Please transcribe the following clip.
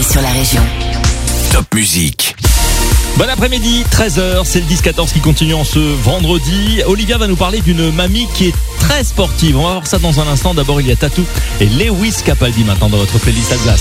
sur la région. Top Musique. Bon après-midi, 13h, c'est le 10-14 qui continue en ce vendredi. Olivia va nous parler d'une mamie qui est très sportive. On va voir ça dans un instant. D'abord, il y a Tattoo et Lewis Capaldi maintenant dans votre playlist à glace.